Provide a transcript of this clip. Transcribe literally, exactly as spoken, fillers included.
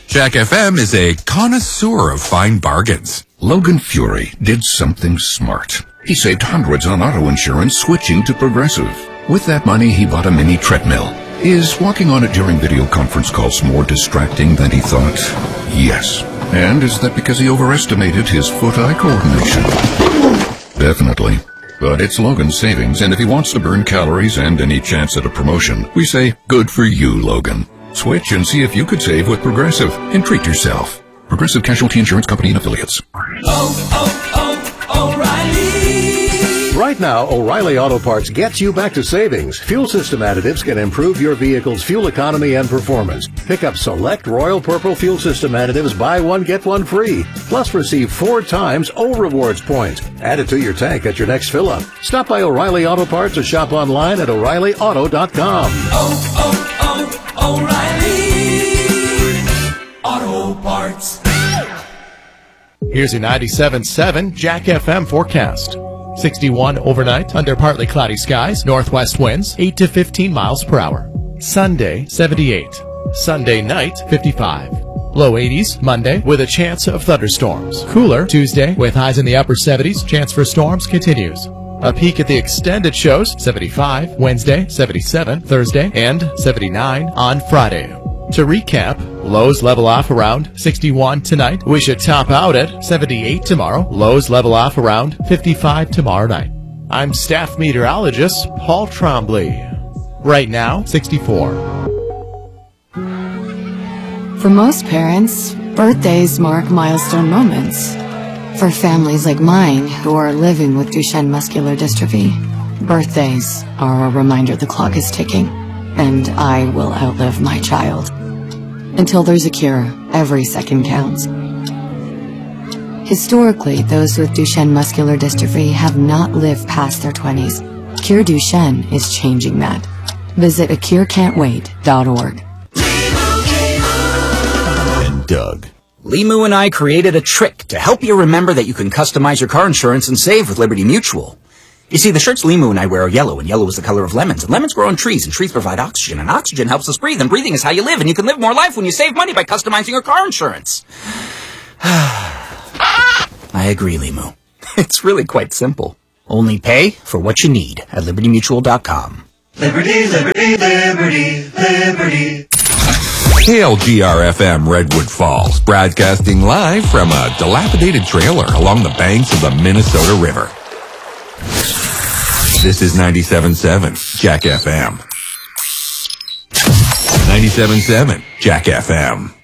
Jack F M is a connoisseur of fine bargains. Logan Fury did something smart. He saved hundreds on auto insurance switching to Progressive. With that money, he bought a mini treadmill. Is walking on it during video conference calls more distracting than he thought? Yes. And is that because he overestimated his foot-eye coordination? Definitely. But it's Logan's savings, and if he wants to burn calories and any chance at a promotion, we say, good for you, Logan. Switch and see if you could save with Progressive and treat yourself. Progressive Casualty Insurance Company and Affiliates. Oh, oh, oh, O'Reilly! Right now, O'Reilly Auto Parts gets you back to savings. Fuel system additives can improve your vehicle's fuel economy and performance. Pick up select Royal Purple fuel system additives, buy one, get one free. Plus receive four times O Rewards points. Add it to your tank at your next fill-up. Stop by O'Reilly Auto Parts or shop online at O'Reilly Auto dot com. Oh, oh, oh, O'Reilly Auto Parts. Here's your ninety-seven point seven Jack F M forecast. sixty-one overnight under partly cloudy skies, northwest winds eight to fifteen miles per hour. Sunday, seventy-eight. Sunday night, fifty-five. Low eighties Monday with a chance of thunderstorms. Cooler Tuesday with highs in the upper seventies. Chance for storms continues. A peek at the extended shows, seventy-five Wednesday, seventy-seven Thursday, and seventy-nine on Friday. To recap, lows level off around sixty-one tonight. We should top out at seventy-eight tomorrow. Lows level off around fifty-five tomorrow night. I'm staff meteorologist Paul Trombley. Right now, sixty-four. For most parents, birthdays mark milestone moments. For families like mine who are living with Duchenne muscular dystrophy, birthdays are a reminder the clock is ticking, and I will outlive my child. Until there's a cure, every second counts. Historically, those with Duchenne muscular dystrophy have not lived past their twenties. Cure Duchenne is changing that. Visit a cure can't wait dot org. And Doug. Limu and I created a trick to help you remember that you can customize your car insurance and save with Liberty Mutual. You see, the shirts Limu and I wear are yellow, and yellow is the color of lemons, and lemons grow on trees, and trees provide oxygen, and oxygen helps us breathe, and breathing is how you live, and you can live more life when you save money by customizing your car insurance. I agree, Limu. It's really quite simple. Only pay for what you need at liberty mutual dot com. Liberty, liberty, liberty, liberty. K L G R F M Redwood Falls, broadcasting live from a dilapidated trailer along the banks of the Minnesota River. This is ninety-seven point seven Jack F M. ninety-seven point seven Jack F M.